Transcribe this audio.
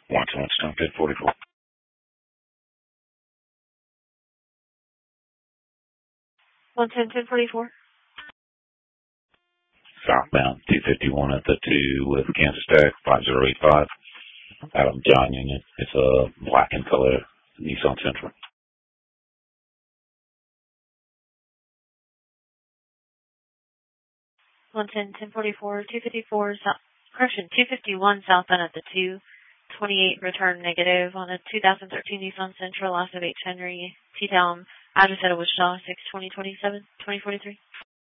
Watch down 1044. One ten 1044. Southbound 251 at the 2 with Kansas Tech 5085. Adam John Union. It's a black in color Nissan Sentra. 1044, 254 south, correction, 251 southbound at the 228 return negative on a 2013 Nissan Sentra, loss of 8 Henry, T-Town, address at Wichita, 62027, 2043.